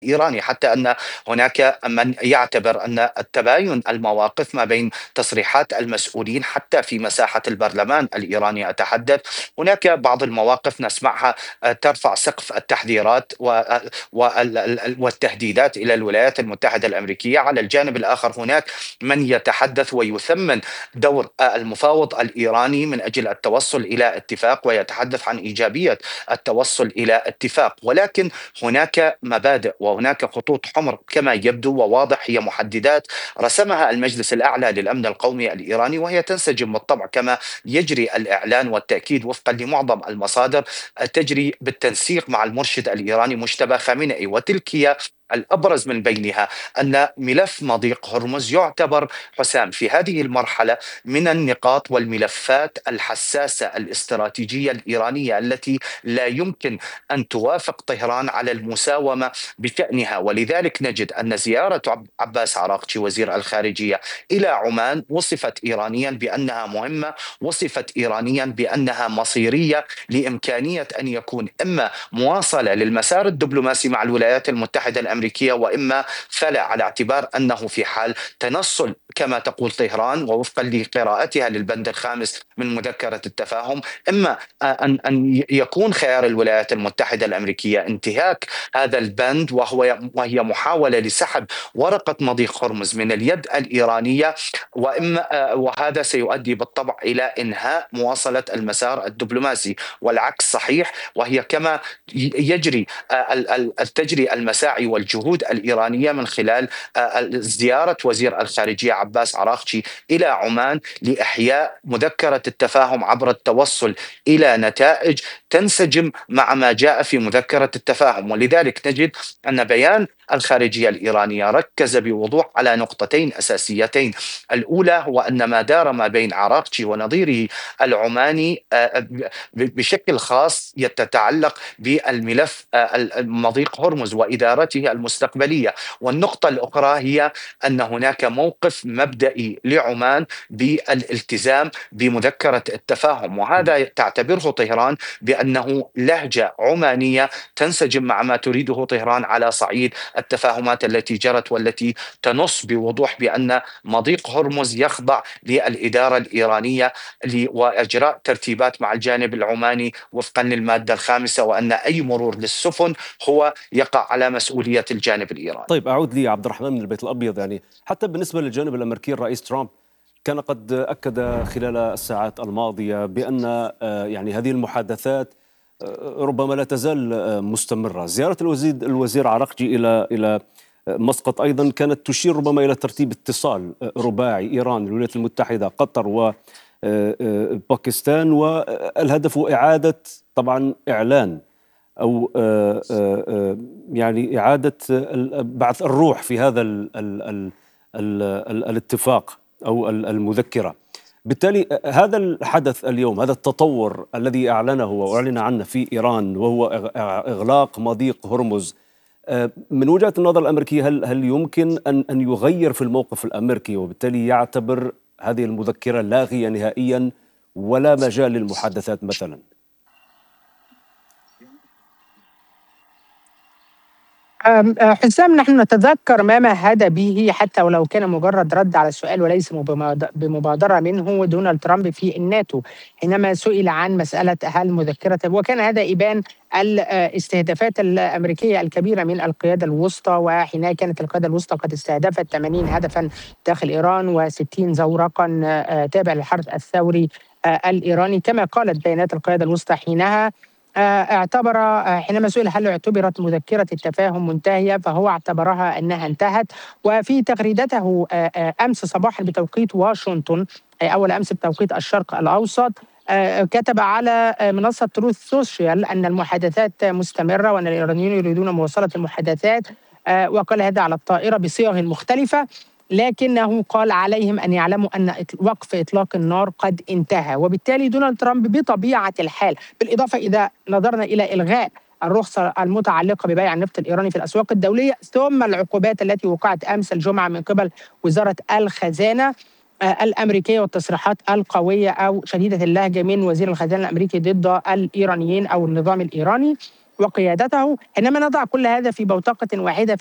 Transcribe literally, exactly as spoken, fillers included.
الإيراني، حتى أن هناك من يعتبر أن التباين المواقف ما بين تصريحات المسؤولين حتى في مساحة البرلمان الإيراني أتحدث، هناك بعض المواقف نسمعها آه، ترفع سقف التحذيرات و- آه، وال- ال- ال- والتهديدات إلى الولايات المتحدة الأمريكية. على الجانب الآخر هناك من يتحدث ويثمن دور آه، المفاوض الإيراني من أجل التوصل إلى اتفاق، ويتحدث عن إيجابية التوصل إلى اتفاق. ولكن هناك مبادئ وهناك خطوط حمر كما يبدو وواضح، هي محددات رسمها المجلس الأعلى للأمن القومي الإيراني، وهي تنسجم بالطبع كما يجري الإعلان والتأكيد وفقا لمعظم المصادر، تجري بالتنسيق مع المرشد الإيراني مجتبى خامنئي. وتلك هي الأبرز من بينها أن ملف مضيق هرمز يعتبر حسام في هذه المرحلة من النقاط والملفات الحساسة الاستراتيجية الإيرانية التي لا يمكن أن توافق طهران على المساومة بشأنها. ولذلك نجد أن زيارة عب- عباس عراقچي وزير الخارجية إلى عمان وصفت إيرانيا بأنها مهمة، وصفت إيرانيا بأنها مصيرية، لإمكانية أن يكون إما مواصلة للمسار الدبلوماسي مع الولايات المتحدة الأمريكية، وإما فلا، على اعتبار أنه في حال تنصل كما تقول طهران ووفقا لقراءتها للبند الخامس من مذكرة التفاهم، إما أن أن يكون خيار الولايات المتحدة الأمريكية انتهاك هذا البند، وهو وهي محاولة لسحب ورقة مضيق هرمز من اليد الإيرانية، وإما وهذا سيؤدي بالطبع إلى إنهاء مواصلة المسار الدبلوماسي. والعكس صحيح، وهي كما يجري تجري المساعي والجهود الإيرانية من خلال زيارة وزير الخارجية عباس عراقچي إلى عمان لإحياء مذكرة التفاهم عبر التوصل إلى نتائج تنسجم مع ما جاء في مذكرة التفاهم. ولذلك نجد أن بيان الخارجية الإيرانية ركز بوضوح على نقطتين أساسيتين. الأولى هو أن ما دار ما بين عراقچي ونظيره العماني آه، بشكل خاص يتعلق بالملف آه، مضيق هرمز وإدارته المستقبلية. والنقطة الأخرى هي أن هناك موقف مبدئي لعمان بالالتزام بمذكرة التفاهم، وهذا تعتبره طهران بأنه لهجة عمانية تنسجم مع ما تريده طهران على صعيد التفاهمات التي جرت، والتي تنص بوضوح بأن مضيق هرمز يخضع للإدارة الإيرانية وإجراء ترتيبات مع الجانب العماني وفقا للمادة الخامسة، وأن أي مرور للسفن هو يقع على مسؤولية الجانب الإيراني. طيب أعود لي عبد الرحمن من البيت الأبيض، يعني حتى بالنسبة للجانب الأمريكي الرئيس ترامب كان قد أكد خلال الساعات الماضية بأن آه، يعني هذه المحادثات آه، ربما لا تزال آه، مستمرة. زيارة الوزير الوزير عراقجي إلى إلى آه، مسقط أيضا كانت تشير ربما إلى ترتيب اتصال آه، رباعي: إيران، الولايات المتحدة، قطر وباكستان، والهدف إعادة طبعا إعلان أو آه، آه، آه، يعني إعادة ال- بعث الروح في هذا ال ال ال ال ال الاتفاق أو ال- المذكرة. بالتالي آه، هذا الحدث اليوم، هذا التطور الذي أعلنه وأعلن عنه في إيران، وهو إغ- إغلاق مضيق هرمز، آه، من وجهة النظر الأمريكية، هل هل يمكن أن أن يغير في الموقف الأمريكي، وبالتالي يعتبر هذه المذكرة لاغية نهائيا ولا مجال للمحادثات مثلا؟ أم، أه، حسام، نحن نتذكر ما مهد به حتى ولو كان مجرد رد على السؤال وليس بمباد- بمبادرة منه دونالد ترامب في الناتو، حينما سئل عن مسألة هل مذكرة، وكان هذا إبان الاستهدافات الأمريكية الكبيرة من القيادة الوسطى، وحينها كانت القيادة الوسطى قد استهدفت ثمانين هدفا داخل إيران و60 زورقا أه، تابع للحرس الثوري أه، الإيراني، كما قالت بيانات القيادة الوسطى حينها. آه، اعتبر آه، حينما سئل هل اعتبرت مذكرة التفاهم منتهية، فهو اعتبرها أنها انتهت. وفي تغريدته آه، آه، أمس صباحا بتوقيت واشنطن، آه، أول أمس بتوقيت الشرق الأوسط، آه، كتب على آه، منصة تروث سوشيال أن المحادثات مستمرة وأن الإيرانيون يريدون مواصلة المحادثات، آه، وقال هذا على الطائرة بصيغ مختلفة، لكنه قال عليهم أن يعلموا أن إط- وقف إطلاق النار قد انتهى. وبالتالي دونالد ترامب بطبيعة الحال، بالإضافة إذا نظرنا إلى إلغاء الرخصة المتعلقة ببيع النفط الإيراني في الأسواق الدولية، ثم العقوبات التي وقعت أمس الجمعة من قبل وزارة الخزانة آه، الأمريكية، والتصريحات القوية أو شديدة اللهجة من وزير الخزانة الأمريكي ضد الإيرانيين أو النظام الإيراني، وقيادته، حينما نضع كل هذا في بوتقة واحدة